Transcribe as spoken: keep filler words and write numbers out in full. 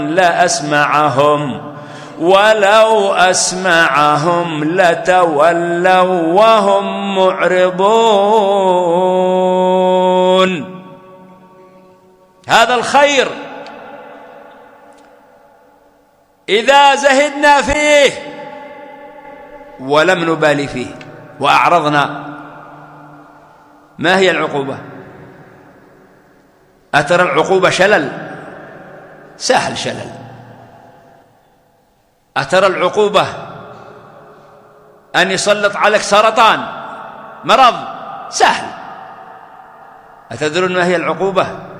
لأسمعهم ولو أسمعهم لتولوا وهم معرضون. هذا الخير إذا زهدنا فيه ولم نبالي فيه وأعرضنا، ما هي العقوبة؟ أترى العقوبة شلل؟ سهل شلل. أترى العقوبة أن يسلط عليك سرطان مرض؟ سهل. أتدرون ما هي العقوبة؟